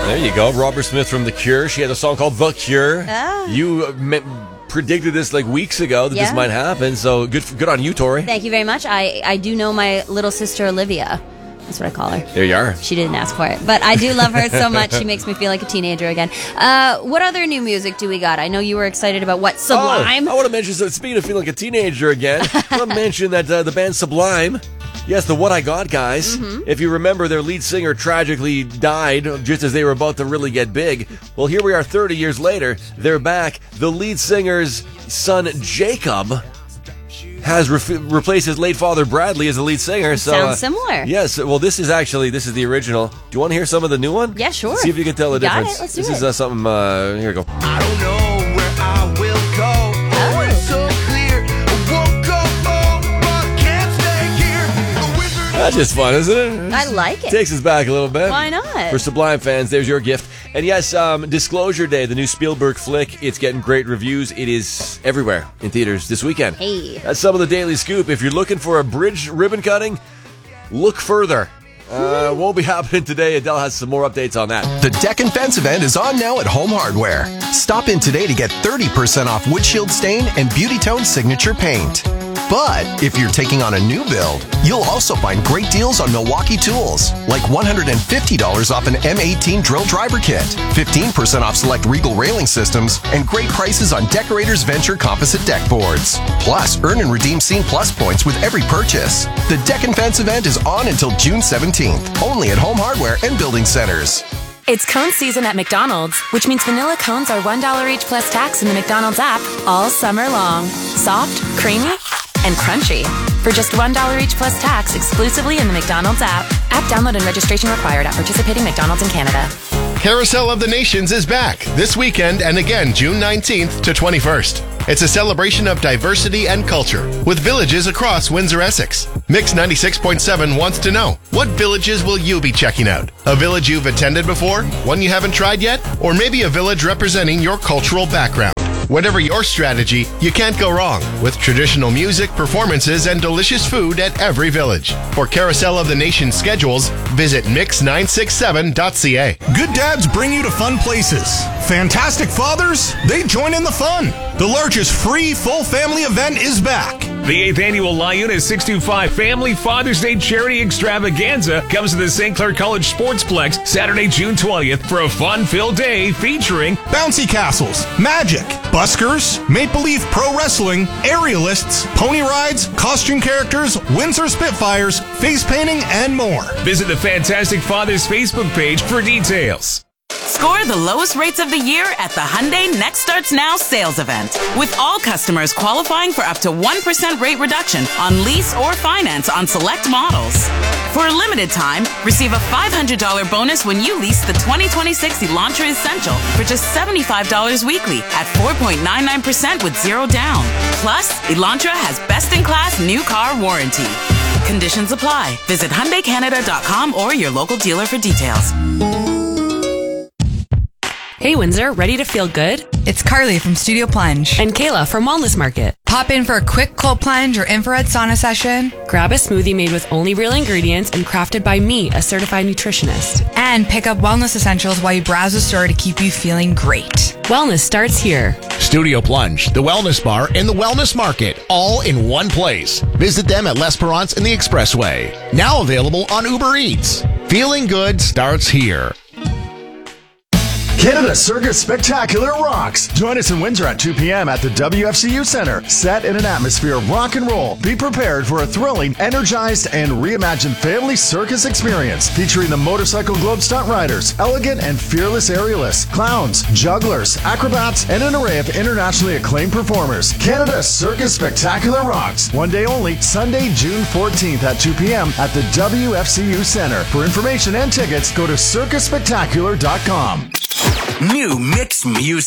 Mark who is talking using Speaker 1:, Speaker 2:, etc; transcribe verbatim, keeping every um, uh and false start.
Speaker 1: There you go. Robert Smith from The Cure. She had a song called The Cure.
Speaker 2: Ah.
Speaker 1: You uh, me- predicted this like weeks ago that
Speaker 2: Yeah.
Speaker 1: this might happen. So good good on you, Tori.
Speaker 2: Thank you very much. I, I do know my little sister Olivia. That's what I call her.
Speaker 1: There you are.
Speaker 2: She didn't ask for it, but I do love her so much. She makes me feel like a teenager again. Uh, what other new music do we got? I know you were excited about what Sublime.
Speaker 1: Oh, I want to mention, so speaking of feeling like a teenager again, I want to mention that uh, the band Sublime, yes, the What I Got guys,
Speaker 2: Mm-hmm.
Speaker 1: if you remember, their lead singer tragically died just as they were about to really get big. Well, here we are thirty years later. They're back. The lead singer's son, Jacob, has re- replaced his late father, Bradley, as the lead singer. So,
Speaker 2: Sounds
Speaker 1: uh,
Speaker 2: similar.
Speaker 1: Yes. Well, this is actually, this is the original. Do you want to hear some of the new one?
Speaker 2: Yeah, sure.
Speaker 1: See if you can tell the
Speaker 2: Got
Speaker 1: difference.
Speaker 2: it. Let's do
Speaker 1: this
Speaker 2: it.
Speaker 1: is uh, something, uh, here we go.
Speaker 3: I don't know where I will go. Oh, it's so clear. I won't go home, but can't stay here. The wizard.
Speaker 1: That's just fun, isn't it?
Speaker 2: I like it.
Speaker 1: Takes us back a little bit.
Speaker 2: Why not?
Speaker 1: For Sublime fans, there's your gift. And yes, um, Disclosure Day, the new Spielberg flick, it's getting great reviews. It is everywhere in theaters this weekend.
Speaker 2: Hey.
Speaker 1: That's some of the Daily Scoop. If you're looking for a bridge ribbon cutting, look further. Uh, won't be happening today. Adele has some more updates on that.
Speaker 4: The Deck and Fence event is on now at Home Hardware. Stop in today to get thirty percent off windshield stain and Beauty Tone signature paint. But if you're taking on a new build, you'll also find great deals on Milwaukee tools, like one hundred fifty dollars off an M eighteen drill driver kit, fifteen percent off select Regal railing systems, and great prices on Decorators Venture composite deck boards. Plus, earn and redeem Scene Plus points with every purchase. The Deck and Fence event is on until June seventeenth, only at Home Hardware and Building Centers.
Speaker 5: It's cone season at McDonald's, which means vanilla cones are one dollar each plus tax in the McDonald's app all summer long. Soft, creamy, and crunchy. For just one dollar each plus tax exclusively in the McDonald's app. App download and registration required at participating McDonald's in Canada.
Speaker 6: Carousel of the Nations is back this weekend and again June nineteenth to twenty-first. It's a celebration of diversity and culture with villages across Windsor-Essex. Mix ninety-six point seven wants to know, what villages will you be checking out? A village you've attended before? One you haven't tried yet? Or maybe a village representing your cultural background? Whatever your strategy, you can't go wrong with traditional music, performances, and delicious food at every village. For Carousel of the Nation schedules, visit mix nine six seven dot c a.
Speaker 7: Good dads bring you to fun places. Fantastic fathers, they join in the fun. The largest free full family event is back.
Speaker 8: The eighth annual Liuna six two five Family Father's Day Charity Extravaganza comes to the Saint Clair College Sportsplex Saturday, June twentieth for a fun-filled day featuring
Speaker 7: bouncy castles, magic, buskers, Maple Leaf Pro Wrestling, aerialists, pony rides, costume characters, Windsor Spitfires, face painting, and more.
Speaker 8: Visit the Fantastic Fathers Facebook page for details.
Speaker 9: Score the lowest rates of the year at the Hyundai Next Starts Now sales event, with all customers qualifying for up to one percent rate reduction on lease or finance on select models. For a limited time, receive a five hundred dollars bonus when you lease the twenty twenty-six Elantra Essential for just seventy-five dollars weekly at four point nine nine percent with zero down. Plus, Elantra has best-in-class new car warranty. Conditions apply. Visit Hyundai Canada dot com or your local dealer for details.
Speaker 10: Hey Windsor, ready to feel good?
Speaker 11: It's Carly from Studio Plunge.
Speaker 10: And Kayla from Wellness Market.
Speaker 11: Pop in for a quick cold plunge or infrared sauna session.
Speaker 10: Grab a smoothie made with only real ingredients and crafted by me, a certified nutritionist.
Speaker 11: And pick up wellness essentials while you browse the store to keep you feeling great.
Speaker 10: Wellness starts here.
Speaker 12: Studio Plunge, the Wellness Bar, and the Wellness Market, all in one place. Visit them at L'Esperance and the Expressway. Now available on Uber Eats. Feeling good starts here.
Speaker 13: Canada Circus Spectacular rocks. Join us in Windsor at two p.m. at the W F C U Center. Set in an atmosphere of rock and roll. Be prepared for a thrilling, energized, and reimagined family circus experience featuring the Motorcycle Globe stunt riders, elegant and fearless aerialists, clowns, jugglers, acrobats, and an array of internationally acclaimed performers. Canada Circus Spectacular rocks. One day only, Sunday, June fourteenth at two p.m. at the W F C U Center. For information and tickets, go to circus spectacular dot com.
Speaker 3: New mix music.